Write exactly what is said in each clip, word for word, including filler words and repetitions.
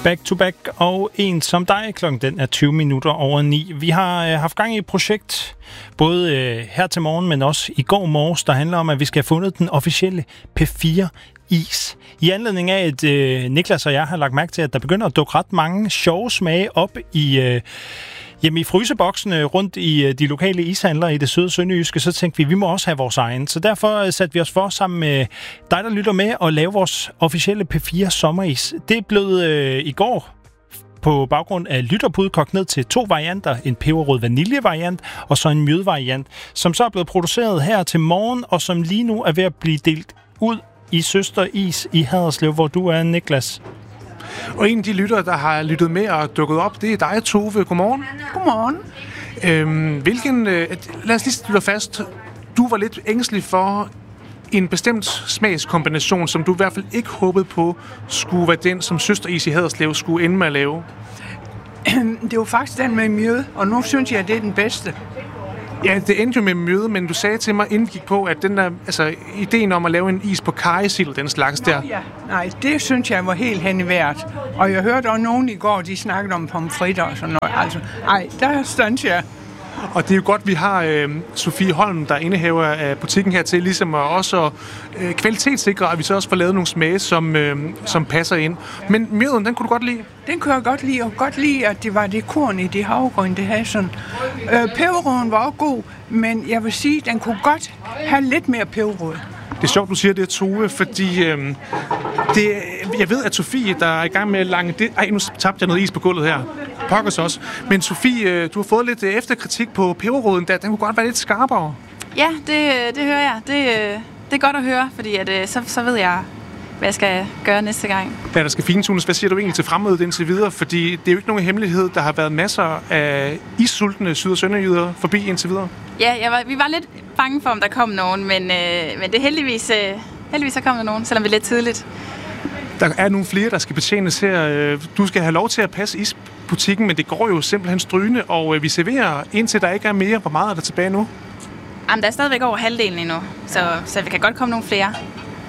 Back to back og en som dig. Klokken den er tyve minutter over ni. Vi har øh, haft gang i et projekt, både øh, her til morgen, men også i går morges, der handler om, at vi skal have fundet den officielle P fire is. I anledning af, at øh, Niklas og jeg har lagt mærke til, at der begynder at dukke ret mange sjove smage op i... Øh, Hjemme i fryseboksene rundt i de lokale ishandlere i det søde sønderjyske, så tænkte vi, at vi må også have vores egen. Så derfor satte vi os for sammen med dig, der lytter med, at lave vores officielle P fire sommeris. Det er blevet øh, i går på baggrund af lytterbud kogt ned til to varianter. En peberrød vanilje-variant og så en mjød-variant, som så er blevet produceret her til morgen, og som lige nu er ved at blive delt ud i Søster Is i Haderslev, hvor du er, Niklas. Og en af de lyttere, der har lyttet med og dukket op, det er dig, Tove. Godmorgen. Godmorgen. Øhm, hvilken, øh, lad os lige slå fast. Du var lidt ængstelig for en bestemt smagskombination, som du i hvert fald ikke håbede på, skulle være den, som Søster Is i Haderslev skulle ende med at lave. Det var faktisk den med mjød, og nu synes jeg, at det er den bedste. Ja, det endte jo med mjøde, men du sagde til mig, inden vi gik på, at den der, altså, ideen om at lave en is på karrysild, den slags der. Ja, nej, det synes jeg var helt hen i vejret. Og jeg hørte også nogen i går, de snakkede om pomfritter og sådan noget. Altså, ej, der stønte jeg. Og det er jo godt, vi har øh, Sofie Holm, der er indehaver af butikken her til, ligesom at også øh, kvalitetssikre, at vi så også får lavet nogle smage, som, øh, som passer ind. Men mjøden, den kunne du godt lide? Den kunne jeg godt lide, og godt lide, at det var det korn i det havgrøn, det havde sådan. Øh, peberrøden var også god, men jeg vil sige, at den kunne godt have lidt mere peberrød. Det er sjovt, du siger det, Tove, fordi øh, det, jeg ved, at Sofie, der er i gang med at lange det... Ej, nu tabte jeg noget is på gulvet her. Pokkers også. Men Sofie, du har fået lidt efterkritik på peberrøden der. Den kunne godt være lidt skarpere. Ja, det, det hører jeg. Det, det er godt at høre, fordi at, så, så ved jeg, hvad jeg skal gøre næste gang. Ja, der skal fintunes. Hvad siger du egentlig til fremmødet indtil videre? Fordi det er jo ikke nogen hemmelighed. Der har været masser af issultne syd- og sønderjyder forbi indtil videre. Ja, jeg var, vi var lidt bange for, om der kom nogen, men, øh, men det er heldigvis, øh, heldigvis så kom der nogen, selvom vi er lidt tidligt. Der er nogle flere, der skal betjenes her. Du skal have lov til at passe isbutikken, men det går jo simpelthen strygende, og vi serverer indtil der ikke er mere. Hvor meget er der tilbage nu? Jamen, der er stadigvæk over halvdelen endnu, så, så vi kan godt komme nogle flere.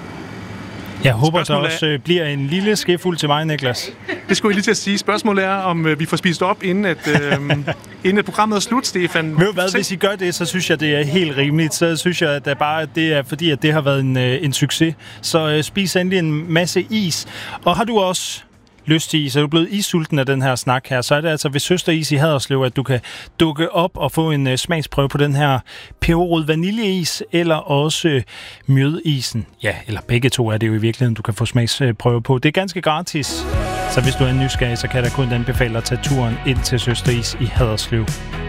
Jeg håber, der også øh, bliver en lille skefuld til mig, Niklas. Det skulle jeg lige til at sige. Spørgsmålet er, om øh, vi får spist op, inden, at, øh, inden at programmet er slut, Stefan. Men hvad, hvis I gør det, så synes jeg, det er helt rimeligt. Så synes jeg, at det er bare det er, fordi at det har været en, øh, en succes. Så øh, spis endelig en masse is. Og har du også lyst til is, er du blevet issulten af den her snak her, så er det altså ved Søster Is i Haderslev, at du kan dukke op og få en uh, smagsprøve på den her peberrød vaniljeis, eller også uh, mjødisen. Ja, eller begge to er det jo i virkeligheden, du kan få smagsprøve på. Det er ganske gratis, så hvis du er nysgerrig, så kan jeg da kun anbefale at tage turen ind til Søster Is i Haderslev.